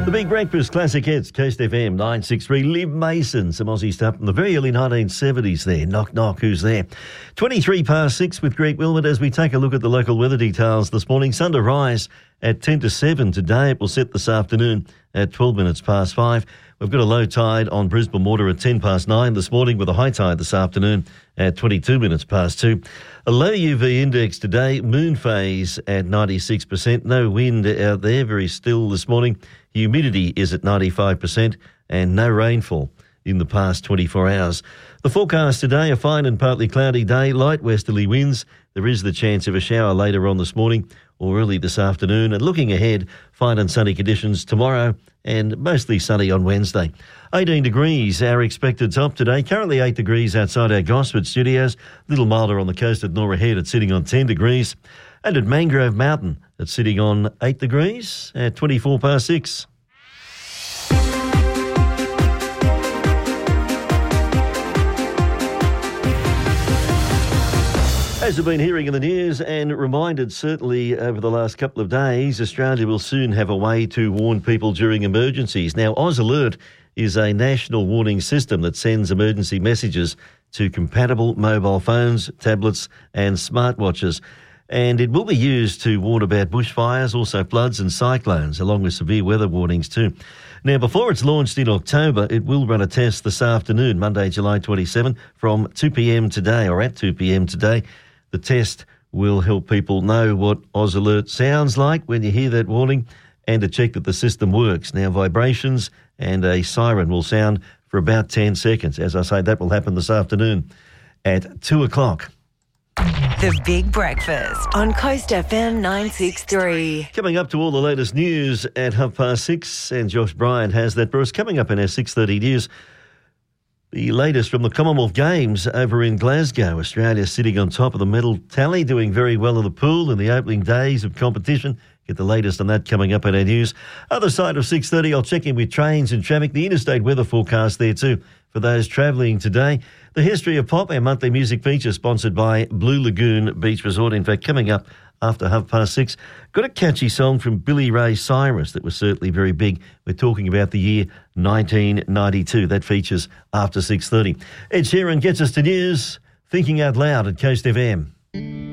The Big Breakfast Classic Hits, Coast FM 963. Liv Mason, some Aussie stuff from the very early 1970s there. Knock, knock, who's there? 23 past 6 with Greg Wilmot as we take a look at the local weather details this morning. Sun to rise at 10 to 7 today. It will set this afternoon at 12 minutes past 5. We've got a low tide on Brisbane Water at 10 past 9 this morning with a high tide this afternoon at 22 minutes past 2. A low UV index today, moon phase at 96%. No wind out there, very still this morning. Humidity is at 95% and no rainfall in the past 24 hours. The forecast today, a fine and partly cloudy day, light westerly winds. There is the chance of a shower later on this morning or early this afternoon. And looking ahead, fine and sunny conditions tomorrow and mostly sunny on Wednesday. 18 degrees, our expected top today. Currently 8 degrees outside our Gosford studios. A little milder on the coast at Norah Head. It's sitting on 10 degrees. And at Mangrove Mountain, it's sitting on 8 degrees at 24 past 6. As we've been hearing in the news and reminded certainly over the last couple of days, Australia will soon have a way to warn people during emergencies. Now, Oz Alert is a national warning system that sends emergency messages to compatible mobile phones, tablets and smartwatches. And it will be used to warn about bushfires, also floods and cyclones, along with severe weather warnings too. Now, before it's launched in October, it will run a test this afternoon, Monday, July 27, from 2 p.m. today, or at 2 p.m. today. The test will help people know what Oz Alert sounds like when you hear that warning and to check that the system works. Now, vibrations and a siren will sound for about 10 seconds. As I say, that will happen this afternoon at 2 o'clock. The Big Breakfast on Coast FM 963. Coming up to all the latest news at 6:30, and Josh Bryant has that for us. Coming up in our 6:30 news, the latest from the Commonwealth Games over in Glasgow. Australia sitting on top of the medal tally, doing very well in the pool in the opening days of competition. Get the latest on that coming up in our news. Other side of 6:30, I'll check in with trains and traffic, the interstate weather forecast there too for those travelling today. The History of Pop, our monthly music feature sponsored by Blue Lagoon Beach Resort. In fact, coming up after 6:30, got a catchy song from Billy Ray Cyrus that was certainly very big. We're talking about the year 1992. That features after 6:30. Ed Sheeran gets us to news, Thinking Out Loud at Coast FM.